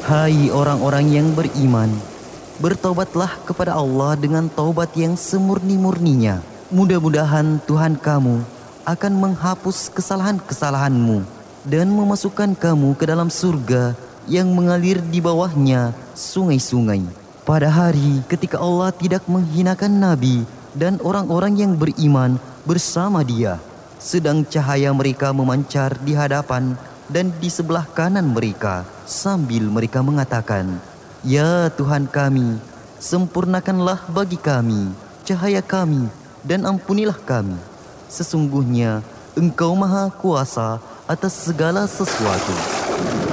Hai orang-orang yang beriman, bertaubatlah kepada Allah dengan taubat yang semurni-murninya. Mudah-mudahan Tuhan kamu akan menghapus kesalahan-kesalahanmu dan memasukkan kamu ke dalam surga yang mengalir di bawahnya sungai-sungai. Pada hari ketika Allah tidak menghinakan Nabi dan orang-orang yang beriman bersama dia, sedang cahaya mereka memancar di hadapan dan di sebelah kanan mereka, sambil mereka mengatakan, "Ya Tuhan kami, sempurnakanlah bagi kami cahaya kami dan ampunilah kami. Sesungguhnya Engkau Maha Kuasa atas segala sesuatu."